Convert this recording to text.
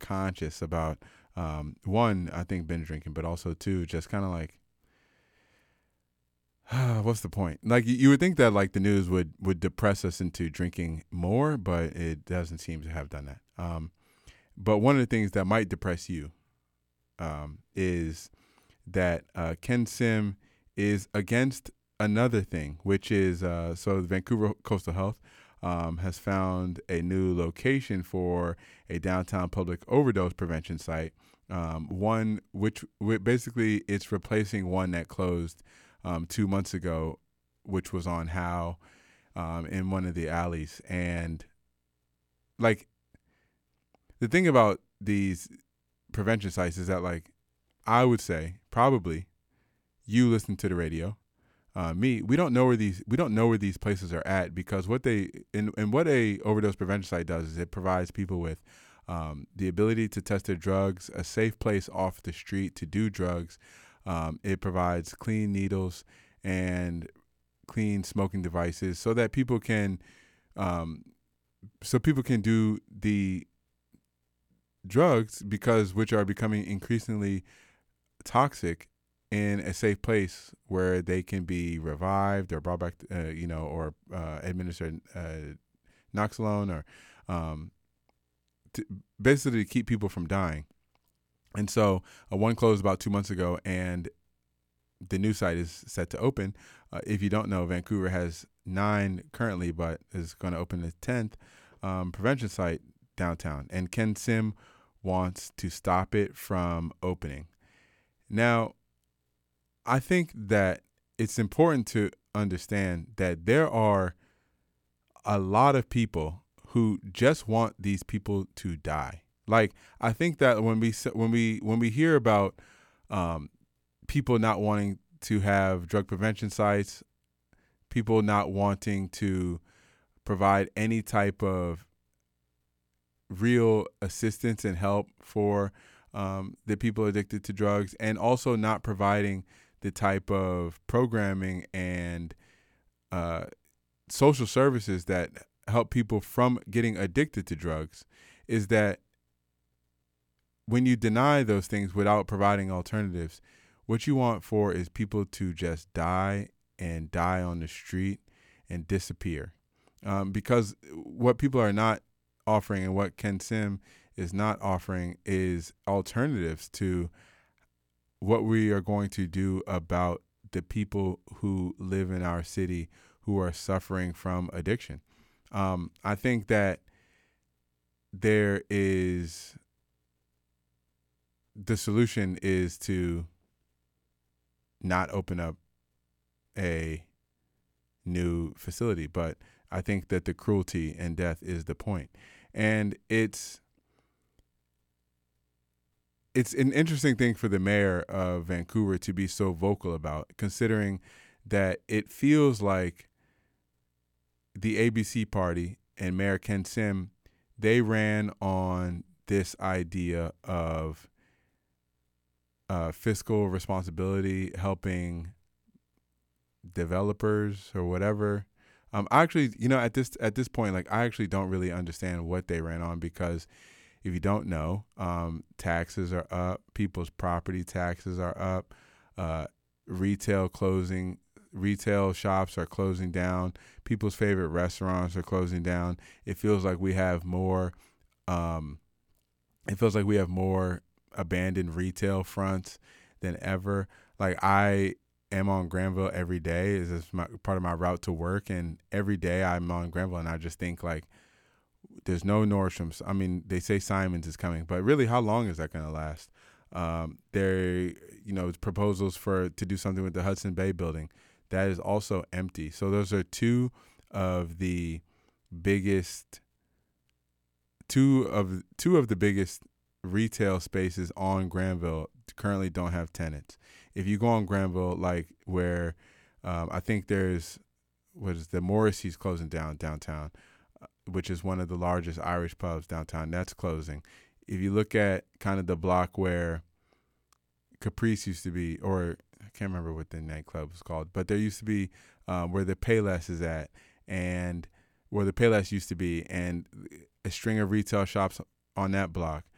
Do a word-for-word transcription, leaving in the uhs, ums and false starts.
conscious about um, one, I think binge drinking, but also two, just kind of like, what's the point? Like you you would think that like the news would would depress us into drinking more, but it doesn't seem to have done that. Um, but one of the things that might depress you um, is that uh, Ken Sim is against another thing, which is uh, so the Vancouver Coastal Health um, has found a new location for a downtown public overdose prevention site. Um, one which, which basically it's replacing one that closed um, two months ago, which was on Howe um, in one of the alleys. And like the thing about these prevention sites is that like I would say probably you listen to the radio. Uh, me, we don't know where these we don't know where these places are at, because what they and, and what a overdose prevention site does is it provides people with um, the ability to test their drugs, a safe place off the street to do drugs. Um, it provides clean needles and clean smoking devices so that people can um, so people can do the drugs, because which are becoming increasingly toxic, in a safe place where they can be revived or brought back, uh, you know, or uh, administered uh, Noxalone, or um, to basically keep people from dying. And so uh, one closed about two months ago, and the new site is set to open. Uh, if you don't know, Vancouver has nine currently, but is going to open the tenth um, prevention site downtown. And Ken Sim wants to stop it from opening. Now, I think that it's important to understand that there are a lot of people who just want these people to die. Like, I think that when we when we when we hear about um, people not wanting to have drug prevention sites, people not wanting to provide any type of real assistance and help for um, the people addicted to drugs, and also not providing the type of programming and uh, social services that help people from getting addicted to drugs, is that when you deny those things without providing alternatives, what you want for is people to just die and die on the street and disappear. Um, because what people are not offering, and what Ken Sim is not offering, is alternatives to what we are going to do about the people who live in our city who are suffering from addiction. Um, I think that there is, the solution is to not open up a new facility, but I think that the cruelty and death is the point. And it's, It's an interesting thing for the mayor of Vancouver to be so vocal about, considering that it feels like the A B C party and Mayor Ken Sim, they ran on this idea of uh, fiscal responsibility, helping developers or whatever. Um, actually, you know, at this at this point, like I actually don't really understand what they ran on, because if you don't know, um, taxes are up, people's property taxes are up, uh, retail closing, retail shops are closing down, people's favorite restaurants are closing down. It feels like we have more, um, it feels like we have more abandoned retail fronts than ever. Like I am on Granville every day. Is this my, part of my route to work, and every day I'm on Granville, and I just think like, there's no Nordstrom's. I mean, they say Simon's is coming, but really, how long is that going to last? Um, there, you know, proposals for to do something with the Hudson Bay building that is also empty. So those are two of the biggest, two of two of the biggest retail spaces on Granville currently don't have tenants. If you go on Granville, like where um, I think there's what is the Morrissey's closing down downtown, which is one of the largest Irish pubs downtown, that's closing. If you look at kind of the block where Caprice used to be, or I can't remember what the nightclub was called, but there used to be um, where the Payless is at, and where the Payless used to be, and a string of retail shops on that block.